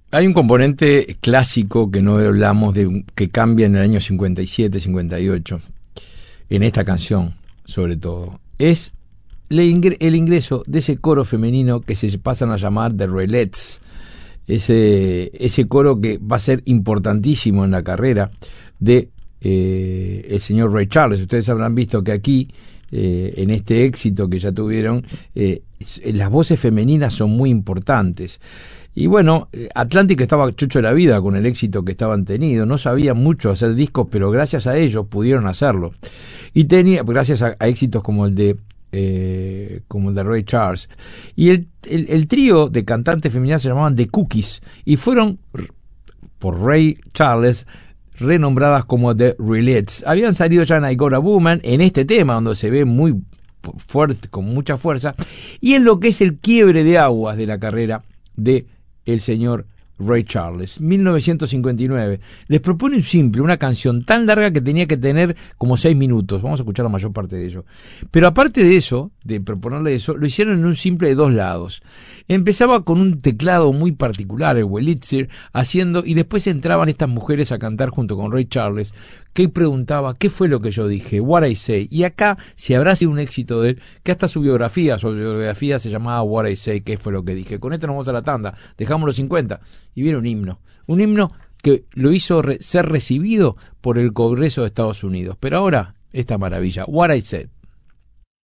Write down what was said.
Hay un componente clásico que no hablamos que cambia en el año 57, 58, en esta canción, sobre todo. Es el ingreso de ese coro femenino que se pasan a llamar The Raylettes. Ese coro que va a ser importantísimo en la carrera de el señor Ray Charles. Ustedes habrán visto que aquí, en este éxito que ya tuvieron, las voces femeninas son muy importantes. Y bueno, Atlantic estaba chucho de la vida con el éxito que estaban teniendo. No sabían mucho hacer discos, pero gracias a ellos pudieron hacerlo. Y gracias a éxitos como el de Ray Charles. Y el trío de cantantes femeninas se llamaban The Cookies y fueron por Ray Charles renombradas como The Raylettes. Habían salido ya en I Got a Woman, en este tema donde se ve muy fuerte, con mucha fuerza, y en lo que es el quiebre de aguas de la carrera de el señor Ray Charles. 1959. Les propone un simple, una canción tan larga que tenía que tener como 6 minutos. Vamos a escuchar la mayor parte de ello. Pero aparte de eso, de proponerle eso, lo hicieron en un simple de 2 lados. Empezaba con un teclado muy particular, el Wurlitzer, y después entraban estas mujeres a cantar junto con Ray Charles, que preguntaba, ¿qué fue lo que yo dije? What I Say. Y acá, si habrá sido un éxito de él, que hasta su biografía se llamaba What I Say, ¿qué fue lo que dije? Con esto nos vamos a la tanda, dejamos los 50, y viene un himno que lo hizo ser recibido por el Congreso de Estados Unidos. Pero ahora, esta maravilla, What I Said.